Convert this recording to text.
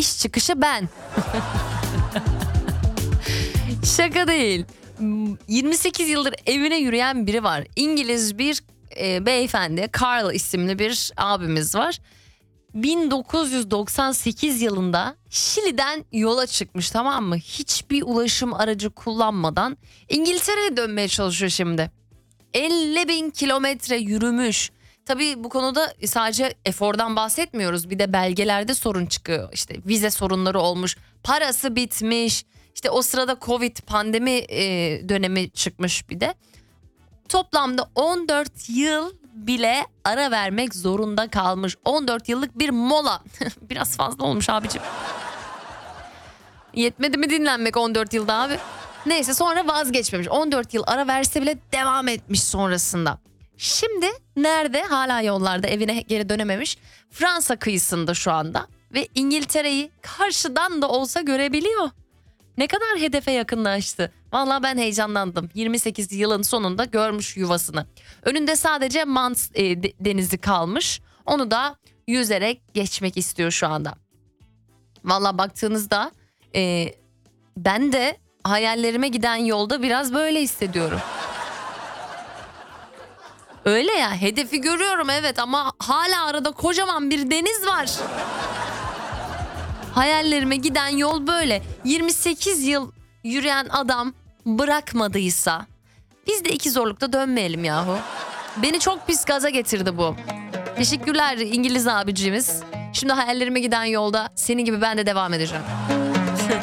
iş çıkışı ben. Şaka değil. 28 yıldır evine yürüyen biri var. İngiliz bir beyefendi, Carl isimli bir abimiz var. 1998 yılında Şili'den yola çıkmış, tamam mı? Hiçbir ulaşım aracı kullanmadan İngiltere'ye dönmeye çalışıyor şimdi. 50.000 kilometre yürümüş. Tabii bu konuda sadece efordan bahsetmiyoruz. Bir de belgelerde sorun çıkıyor. İşte vize sorunları olmuş. Parası bitmiş. İşte o sırada Covid pandemi dönemi çıkmış bir de. Toplamda 14 yıl bile ara vermek zorunda kalmış. 14 yıllık bir mola. Biraz fazla olmuş abicim. Yetmedi mi dinlenmek 14 yılda abi? Neyse, sonra vazgeçmemiş. 14 yıl ara verse bile devam etmiş sonrasında. Şimdi nerede? Hala yollarda, evine geri dönememiş. Fransa kıyısında şu anda. Ve İngiltere'yi karşıdan da olsa görebiliyor. Ne kadar hedefe yakınlaştı. Vallahi ben heyecanlandım. 28 yılın sonunda görmüş yuvasını. Önünde sadece Mans denizi kalmış. Onu da yüzerek geçmek istiyor şu anda. Vallahi baktığınızda ben de hayallerime giden yolda biraz böyle hissediyorum. Öyle ya, hedefi görüyorum evet, ama hala arada kocaman bir deniz var. Hayallerime giden yol böyle. 28 yıl yürüyen adam bırakmadıysa biz de iki zorlukta dönmeyelim yahu. Beni çok pis gaza getirdi bu. Teşekkürler İngiliz abicimiz. Şimdi hayallerime giden yolda senin gibi ben de devam edeceğim.